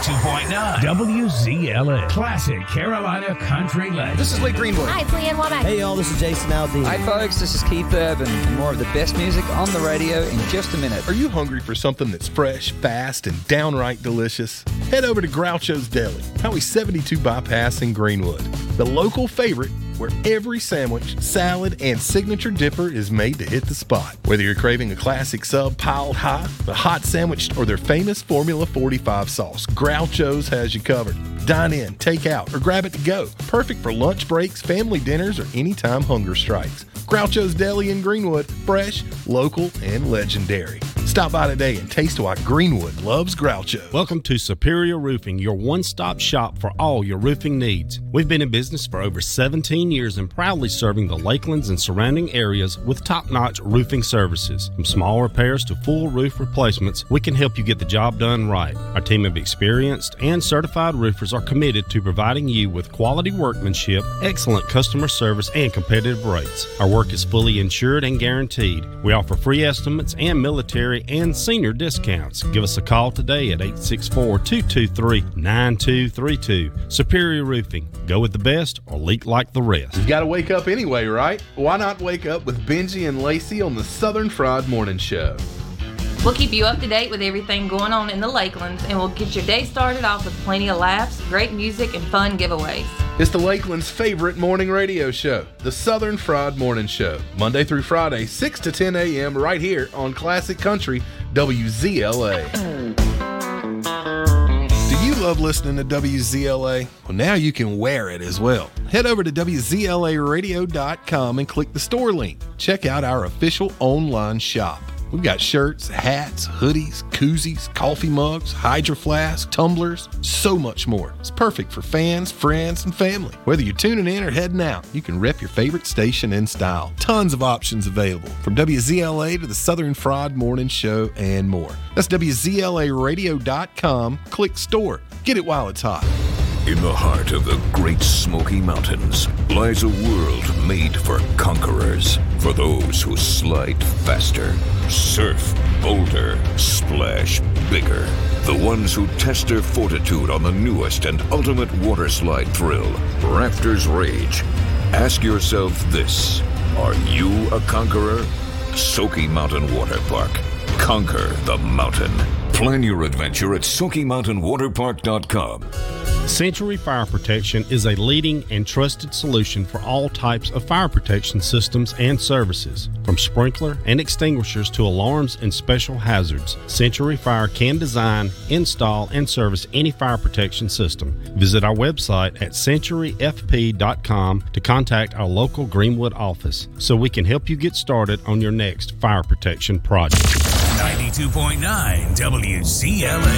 92.9 WZLA. Classic Carolina Country Legend. This is Lee Greenwood. Hi, it's Leanne Womack. Hey, y'all, this is Jason Aldean. Hi, folks, this is Keith Urban. And more of the best music on the radio in just a minute. Are you hungry for something that's fresh, fast, and downright delicious? Head over to Groucho's Deli, Highway 72 Bypass in Greenwood. The local favorite where every sandwich, salad, and signature dipper is made to hit the spot. Whether you're craving a classic sub piled high, the hot sandwich, or their famous Formula 45 sauce, Groucho's has you covered. Dine in, take out, or grab it to go. Perfect for lunch breaks, family dinners, or anytime hunger strikes. Groucho's Deli in Greenwood, fresh, local, and legendary. Stop by today and taste why Greenwood loves Groucho. Welcome to Superior Roofing, your one-stop shop for all your roofing needs. We've been in business for over 17 years and proudly serving the Lakelands and surrounding areas with top-notch roofing services. From small repairs to full roof replacements, we can help you get the job done right. Our team of experienced and certified roofers are committed to providing you with quality workmanship, excellent customer service, and competitive rates. Our work is fully insured and guaranteed. We offer free estimates and military and senior discounts. Give us a call today at 864-223-9232. Superior Roofing. Go with the best or leak like the rest. You gotta wake up anyway, right? Why not wake up with Benji and Lacey on the Southern Fried Morning Show? We'll keep you up to date with everything going on in the Lakelands, and we'll get your day started off with plenty of laughs, great music, and fun giveaways. It's the Lakeland's favorite morning radio show, the Southern Fried Morning Show, Monday through Friday, 6 to 10 a.m. right here on Classic Country WZLA. Do you love listening to WZLA? Well, now you can wear it as well. Head over to WZLAradio.com and click the store link. Check out our official online shop. We've got shirts, hats, hoodies, koozies, coffee mugs, Hydro Flask, tumblers, so much more. It's perfect for fans, friends, and family. Whether you're tuning in or heading out, you can rep your favorite station in style. Tons of options available, from WZLA to the Southern Fried Morning Show and more. That's WZLAradio.com. Click store. Get it while it's hot. In the heart of the Great Smoky Mountains lies a world made for conquerors, for those who slide faster, surf bolder, splash bigger, the ones who test their fortitude on the newest and ultimate water slide thrill, Rafters Rage. Ask yourself this: are you a conqueror? Smoky Mountain Water Park. Conquer the mountain. Plan your adventure at SmokyMountainWaterPark.com. Century Fire Protection is a leading and trusted solution for all types of fire protection systems and services. From sprinkler and extinguishers to alarms and special hazards, Century Fire can design, install, and service any fire protection system. Visit our website at centuryfp.com to contact our local Greenwood office so we can help you get started on your next fire protection project. 92.9 WZLA.